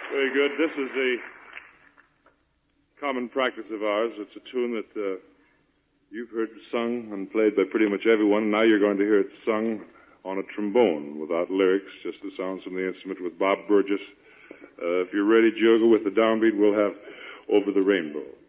Very good. This is a common practice of ours. It's a tune that you've heard sung and played by pretty much everyone. Now you're going to hear it sung on a trombone without lyrics, just the sounds from the instrument with Bob Burgess. If you're ready, Jogo, with the downbeat, we'll have Over the Rainbow.